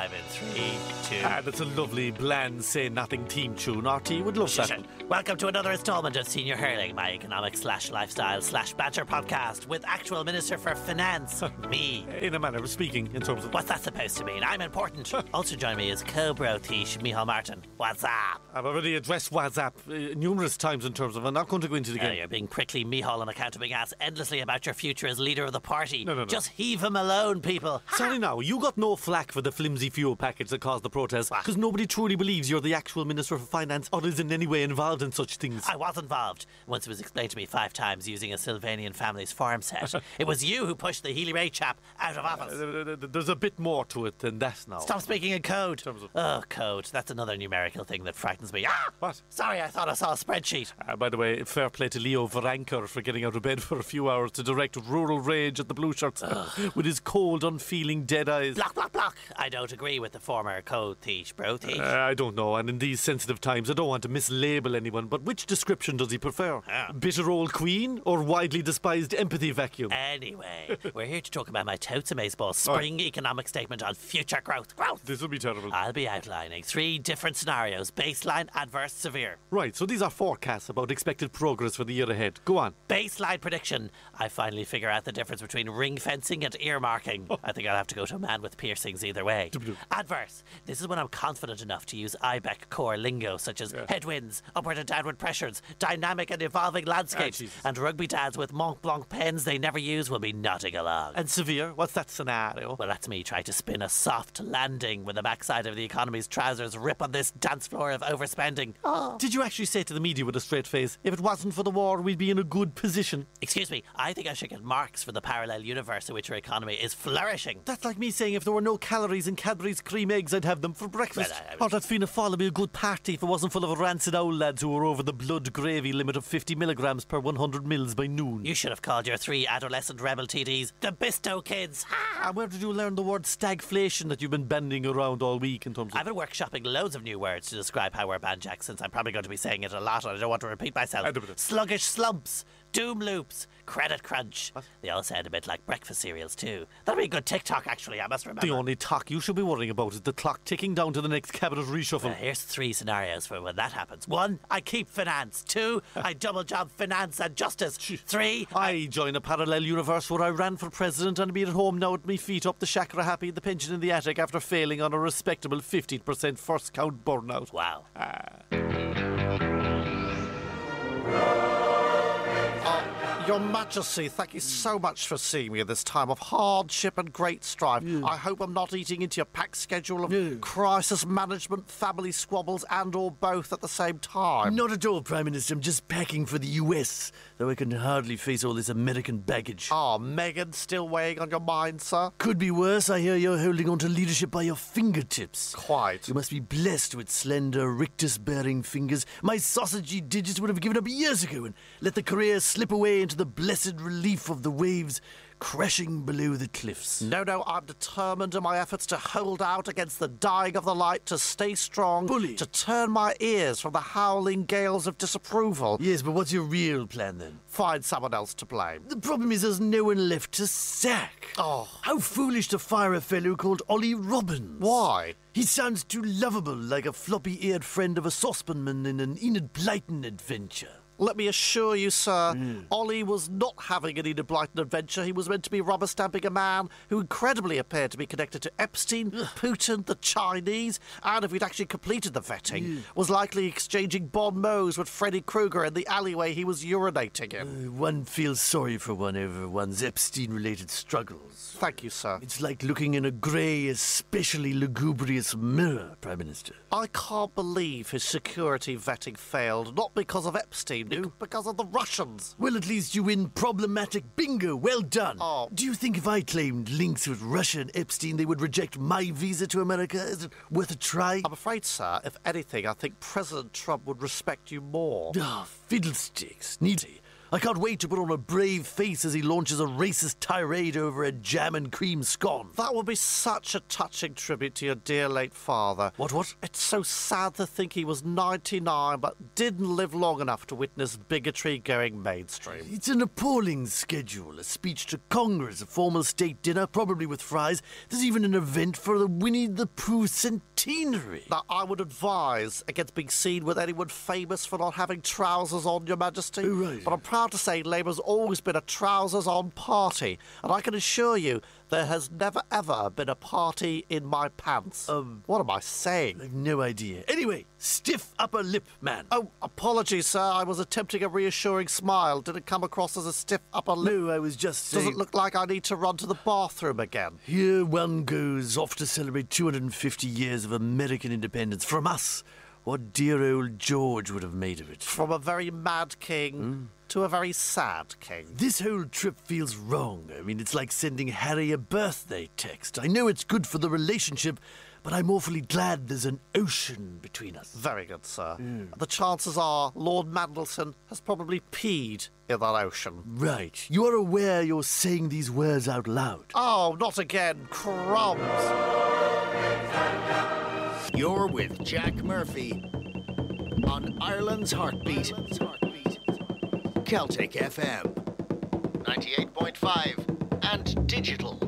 live in 3, 2... That's a lovely, bland, say-nothing team tune. RT would love that. Welcome to another installment of Senior Hurling, my economics/lifestyle/banter podcast with actual Minister for Finance, me. In a manner of speaking, in terms of... What's that supposed to mean? I'm important. Also joining me is co-bro Tish, Michal Martin. What's up? I've already addressed WhatsApp numerous times in terms of... I'm not going to go into it again. You're being prickly, Michal, on account of being asked endlessly about your future as leader of the party. No. Just heave him alone, people. Sorry now, you got no flack for the flimsy fuel package that caused the protest, because nobody truly believes you're the actual Minister for Finance or is in any way involved in such things. I was involved. Once it was explained to me 5 times using a Sylvanian family's farm set. It was you who pushed the Healy-Rae chap out of office. There's a bit more to it than that now. Stop speaking in code. Code. That's another numerical thing that frightens me. What? Sorry, I thought I saw a spreadsheet. By the way, fair play to Leo Varadkar for getting out of bed for a few hours to direct rural rage at the Blue Shirts with his cold, unfeeling dead eyes. Block. I don't agree with the former code Tish, bro Tish. I don't know, and in these sensitive times, I don't want to mislabel anyone, but which description does he prefer? Bitter old queen or widely despised empathy vacuum? Anyway, we're here to talk about my Totes Amazeball spring economic statement on future growth. This will be terrible. I'll be outlining 3 different scenarios: baseline, adverse, severe. Right, so these are forecasts about expected progress for the year ahead. Go on. Baseline prediction. I finally figure out the difference between ring fencing and earmarking. I think I'll have to go to a man with piercings either way. Adverse. This is when I'm confident enough to use IBEC core lingo such as headwinds, upward and downward pressures, dynamic and evolving landscapes, and rugby dads with Mont Blanc pens they never use will be nodding along. And severe? What's that scenario? Well, that's me trying to spin a soft landing when the backside of the economy's trousers rip on this dance floor of overspending. Did you actually say to the media with a straight face, if it wasn't for the war, we'd be in a good position? Excuse me, I think I should get marks for the parallel universe in which our economy is flourishing. That's like me saying if there were no calories in Cadbury's cream eggs, I'd have them for breakfast. Or that Fianna Fáil would be a good party if it wasn't full of rancid old lads who were over the blood gravy limit of 50 milligrams per 100 mils by noon. You should have called your 3 adolescent rebel TDs the Bisto Kids. And where did you learn the word stagflation that you've been bending around all week in terms of... I've been workshopping loads of new words to describe how we're banjack, since I'm probably going to be saying it a lot and I don't want to repeat myself. Sluggish slumps, doom loops, credit crunch. They all sound a bit like breakfast cereals too. That'll be a good TikTok actually, I must remember. The only talk you should be worrying about is the clock ticking down to the next cabinet reshuffle. Here's 3 scenarios for when that happens. 1, I keep finance. 2, I double job finance and justice. 3, I join a parallel universe where I ran for president and be at home now with me feet up the chakra happy, the pension in the attic after failing on a respectable 15% first count burnout. Wow. Your Majesty, thank you so much for seeing me at this time of hardship and great strife. I hope I'm not eating into your packed schedule of crisis management, family squabbles and or both at the same time. Not at all, Prime Minister. I'm just packing for the US, though I can hardly face all this American baggage. Meghan still weighing on your mind, sir? Could be worse. I hear you're holding on to leadership by your fingertips. Quite. You must be blessed with slender, rictus-bearing fingers. My sausagey digits would have given up years ago and let the career slip away into the blessed relief of the waves crashing below the cliffs. No, I'm determined in my efforts to hold out against the dying of the light, to stay strong, Bully. to turn my ears from the howling gales of disapproval. Yes, but what's your real plan then? Find someone else to blame. The problem is there's no one left to sack. How foolish to fire a fellow called Ollie Robbins. Why? He sounds too lovable, like a floppy-eared friend of a saucepanman in an Enid Blyton adventure. Let me assure you, sir, Ollie was not having an Enid Blyton adventure. He was meant to be rubber-stamping a man who incredibly appeared to be connected to Epstein, Putin, the Chinese, and if he'd actually completed the vetting, was likely exchanging bon mots with Freddy Krueger in the alleyway he was urinating in. One feels sorry for one over one's Epstein-related struggles. Thank you, sir. It's like looking in a grey, especially lugubrious mirror, Prime Minister. I can't believe his security vetting failed, not because of Epstein, because of the Russians. Well, at least you win problematic bingo. Well done. Do you think if I claimed links with Russia and Epstein, they would reject my visa to America? Is it worth a try? I'm afraid, sir, if anything, I think President Trump would respect you more. Fiddlesticks. Needy. I can't wait to put on a brave face as he launches a racist tirade over a jam and cream scone. That would be such a touching tribute to your dear late father. What? It's so sad to think he was 99 but didn't live long enough to witness bigotry going mainstream. It's an appalling schedule. A speech to Congress, a formal state dinner, probably with fries. There's even an event for the Winnie the Pooh centenary. Now, I would advise against being seen with anyone famous for not having trousers on, Your Majesty. Oh, right. But I'm proud to say Labour's always been a trousers-on party, and I can assure you there has never, ever been a party in my pants. What am I saying? I've no idea. Anyway, stiff upper lip, man. Oh, apologies, sir. I was attempting a reassuring smile. Did it come across as a stiff upper lip? No, I was just saying... Does it look like I need to run to the bathroom again? Here one goes off to celebrate 250 years of American independence. From us, what dear old George would have made of it. From a very mad king to a very sad king. This whole trip feels wrong. I mean, it's like sending Harry a birthday text. I know it's good for the relationship, but I'm awfully glad there's an ocean between us. Very good, sir. The chances are Lord Mandelson has probably peed in that ocean. Right. You are aware you're saying these words out loud. Oh, not again. Crumbs. You're with Jack Murphy on Ireland's Heartbeat. Celtic FM 98.5 and digital.